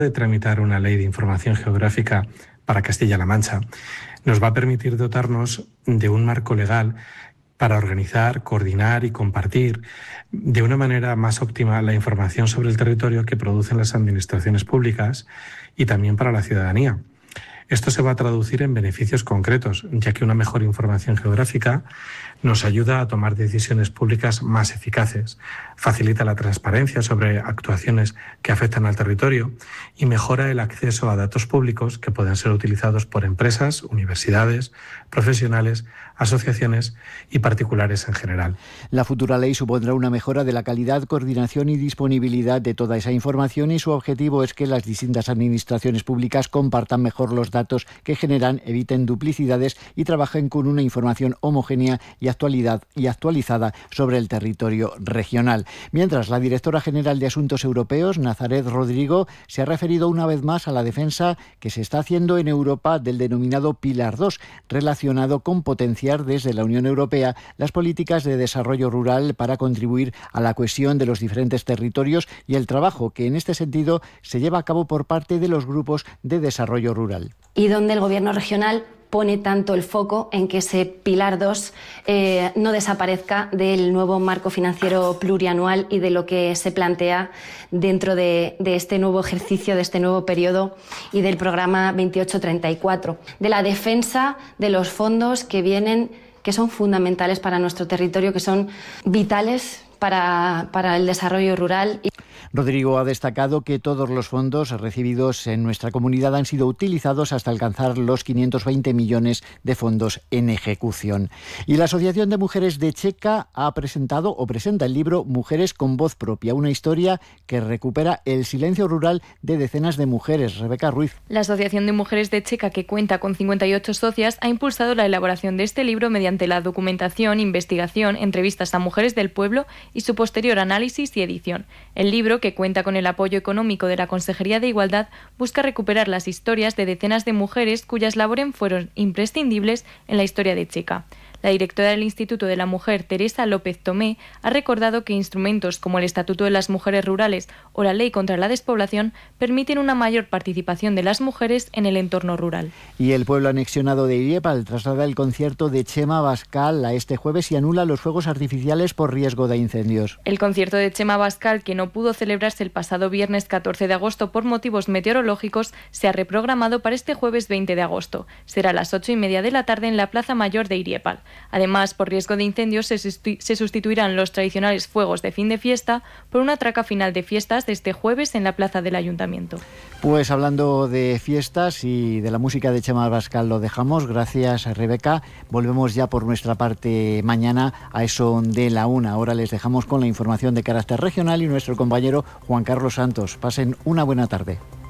de tramitar una ley de información geográfica para Castilla-La Mancha nos va a permitir dotarnos de un marco legal para organizar, coordinar y compartir de una manera más óptima la información sobre el territorio que producen las administraciones públicas y también para la ciudadanía. Esto se va a traducir en beneficios concretos, ya que una mejor información geográfica nos ayuda a tomar decisiones públicas más eficaces, facilita la transparencia sobre actuaciones que afectan al territorio y mejora el acceso a datos públicos que puedan ser utilizados por empresas, universidades, profesionales, asociaciones y particulares en general. La futura ley supondrá una mejora de la calidad, coordinación y disponibilidad de toda esa información y su objetivo es que las distintas administraciones públicas compartan mejor los datos que generan, eviten duplicidades y trabajen con una información homogénea y actualizada sobre el territorio regional. Mientras, la directora general de Asuntos Europeos, Nazaret Rodrigo, se ha referido una vez más a la defensa que se está haciendo en Europa del denominado Pilar 2, relacionado con potenciar desde la Unión Europea las políticas de desarrollo rural para contribuir a la cohesión de los diferentes territorios y el trabajo que en este sentido se lleva a cabo por parte de los grupos de desarrollo rural. Y donde el Gobierno regional pone tanto el foco en que ese Pilar 2 no desaparezca del nuevo marco financiero plurianual y de lo que se plantea dentro de este nuevo ejercicio, de este nuevo periodo y del programa 2834, de la defensa de los fondos que vienen, que son fundamentales para nuestro territorio, que son vitales para el desarrollo rural. Rodrigo ha destacado que todos los fondos recibidos en nuestra comunidad han sido utilizados hasta alcanzar los 520 millones de fondos en ejecución. Y la Asociación de Mujeres de Checa ha presentado o presenta el libro Mujeres con voz propia, una historia que recupera el silencio rural de decenas de mujeres. Rebeca Ruiz. La Asociación de Mujeres de Checa, que cuenta con 58 socias, ha impulsado la elaboración de este libro mediante la documentación, investigación, entrevistas a mujeres del pueblo y su posterior análisis y edición. El libro, que cuenta con el apoyo económico de la Consejería de Igualdad, busca recuperar las historias de decenas de mujeres cuyas labores fueron imprescindibles en la historia de Checa. La directora del Instituto de la Mujer, Teresa López Tomé, ha recordado que instrumentos como el Estatuto de las Mujeres Rurales o la Ley contra la Despoblación permiten una mayor participación de las mujeres en el entorno rural. Y el pueblo anexionado de Iriepal traslada el concierto de Chema Abascal a este jueves y anula los fuegos artificiales por riesgo de incendios. El concierto de Chema Abascal, que no pudo celebrarse el pasado viernes 14 de agosto por motivos meteorológicos, se ha reprogramado para este jueves 20 de agosto. Será a las 8:30 de la tarde en la Plaza Mayor de Iriepal. Además, por riesgo de incendios, se sustituirán los tradicionales fuegos de fin de fiesta por una traca final de fiestas de este jueves en la plaza del Ayuntamiento. Pues hablando de fiestas y de la música de Chema Abascal lo dejamos. Gracias, Rebeca. Volvemos ya por nuestra parte mañana a eso de la 1. Ahora les dejamos con la información de carácter regional y nuestro compañero Juan Carlos Santos. Pasen una buena tarde.